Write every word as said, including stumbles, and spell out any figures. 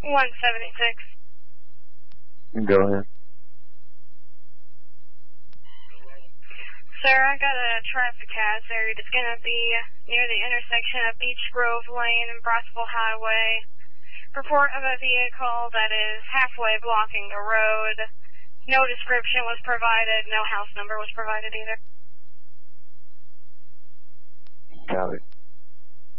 one seventy-six. Go ahead. Sir, I got a traffic hazard. It's going to be near the intersection of Beach Grove Lane and Brosville Highway. Report of a vehicle that is halfway blocking the road. No description was provided. No house number was provided either. Got it.